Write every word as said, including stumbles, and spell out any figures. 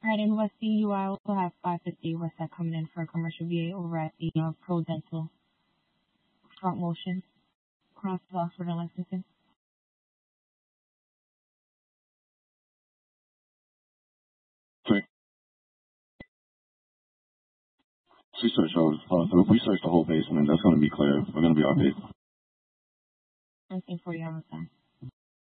Right, and Westy, you I also have five fifty Westside coming in for a commercial V A over at the uh, Pro Dental front motion across Oxford and Lexington. Okay. We search all, uh, so if we search the whole basement, that's going to be clear. We're going to be our basement. Nothing for you on the side.